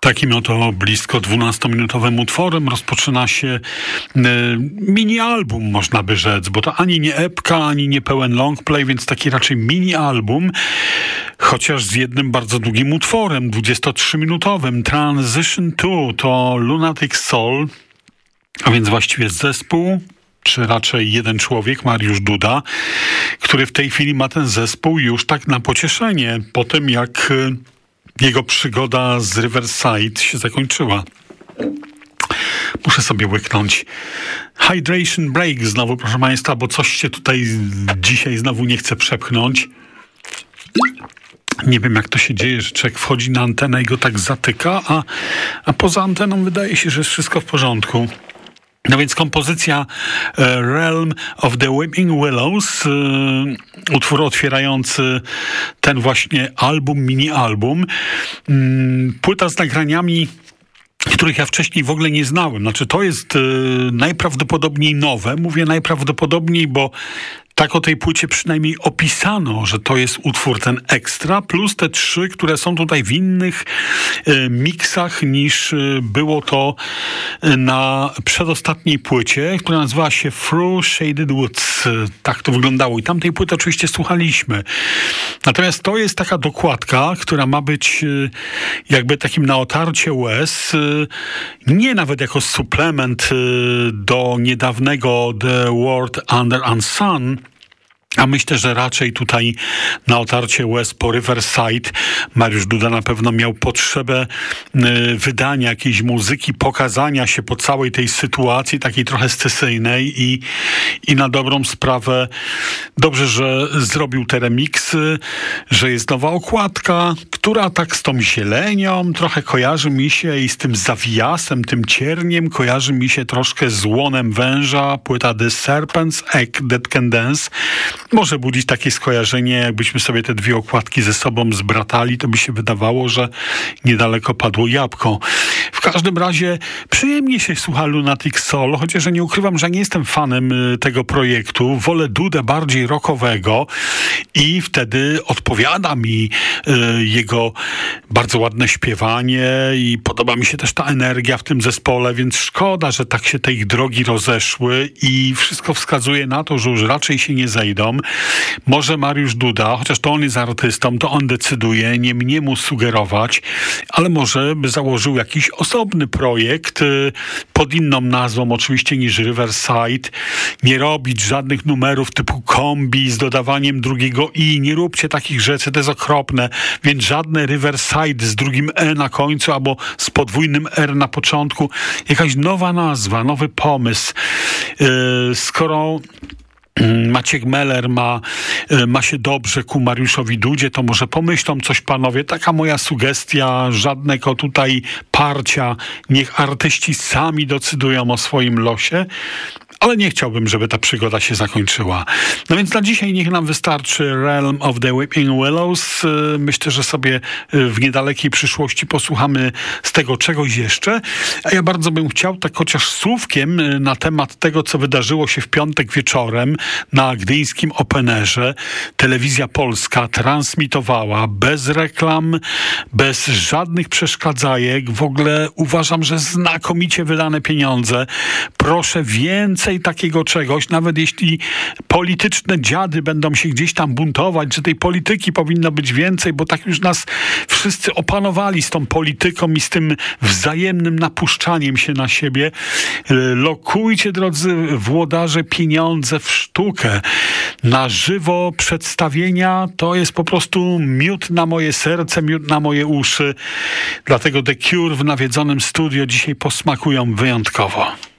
Takim oto blisko 12-minutowym utworem rozpoczyna się mini-album, można by rzec, bo to ani nie epka, ani nie pełen longplay, więc taki raczej mini-album, chociaż z jednym bardzo długim utworem, 23-minutowym. Transition 2 to Lunatic Soul, a więc właściwie zespół, czy raczej jeden człowiek, Mariusz Duda, który w tej chwili ma ten zespół już tak na pocieszenie, po tym jak jego przygoda z Riverside się zakończyła. Muszę sobie łyknąć. Hydration break znowu, proszę Państwa, bo coś się tutaj dzisiaj znowu nie chce przepchnąć. Nie wiem, jak to się dzieje, że człowiek wchodzi na antenę i go tak zatyka, a poza anteną wydaje się, że jest wszystko w porządku. No więc kompozycja Realm of the Weeping Willows, utwór otwierający ten właśnie album, mini-album. Płyta z nagraniami, których ja wcześniej w ogóle nie znałem. Znaczy to jest najprawdopodobniej nowe. Mówię najprawdopodobniej, bo tak o tej płycie przynajmniej opisano, że to jest utwór ten ekstra, plus te trzy, które są tutaj w innych miksach niż było to na przedostatniej płycie, która nazywała się Through Shaded Woods. Tak to wyglądało. I tamtej płyty oczywiście słuchaliśmy. Natomiast to jest taka dokładka, która ma być jakby takim na otarcie łez, nie nawet jako suplement do niedawnego The World Under Sun, a myślę, że raczej tutaj na otarcie łez po Riverside Mariusz Duda na pewno miał potrzebę wydania jakiejś muzyki, pokazania się po całej tej sytuacji takiej trochę scesyjnej i na dobrą sprawę dobrze, że zrobił te remiksy, że jest nowa okładka, która tak z tą zielenią trochę kojarzy mi się i z tym zawijasem, tym cierniem, kojarzy mi się troszkę z łonem węża, płyta The Serpent's Egg That Can Dance. Może budzić takie skojarzenie, jakbyśmy sobie te dwie okładki ze sobą zbratali, to by się wydawało, że niedaleko padło jabłko. W każdym razie przyjemnie się słucha Lunatic Soul, chociaż nie ukrywam, że nie jestem fanem tego projektu. Wolę Dudę bardziej rockowego i wtedy odpowiada mi jego bardzo ładne śpiewanie i podoba mi się też ta energia w tym zespole, więc szkoda, że tak się te ich drogi rozeszły i wszystko wskazuje na to, że już raczej się nie zejdą. Może Mariusz Duda, chociaż to on jest artystą, to on decyduje, nie mnie mu sugerować, ale może by założył jakiś osobny projekt pod inną nazwą oczywiście niż Riverside. Nie robić żadnych numerów typu kombi z dodawaniem drugiego i. Nie róbcie takich rzeczy, to jest okropne. Więc żadne Riverside z drugim E na końcu albo z podwójnym R na początku. Jakaś nowa nazwa, nowy pomysł. Skoro Maciek Meller ma się dobrze ku Mariuszowi Dudzie, to może pomyślą coś panowie. Taka moja sugestia, żadnego tutaj parcia. Niech artyści sami decydują o swoim losie, ale nie chciałbym, żeby ta przygoda się zakończyła. No więc na dzisiaj niech nam wystarczy Realm of the Weeping Willows. Myślę, że sobie w niedalekiej przyszłości posłuchamy z tego czegoś jeszcze. A ja bardzo bym chciał tak chociaż słówkiem na temat tego, co wydarzyło się w piątek wieczorem na gdyńskim Openerze. Telewizja Polska transmitowała bez reklam, bez żadnych przeszkadzajek. W ogóle uważam, że znakomicie wydane pieniądze. Proszę więcej takiego czegoś, nawet jeśli polityczne dziady będą się gdzieś tam buntować, że tej polityki powinno być więcej, bo tak już nas wszyscy opanowali z tą polityką i z tym wzajemnym napuszczaniem się na siebie. Lokujcie, drodzy włodarze, pieniądze w sztukę. Na żywo przedstawienia to jest po prostu miód na moje serce, miód na moje uszy. Dlatego The Cure w nawiedzonym studio dzisiaj posmakują wyjątkowo.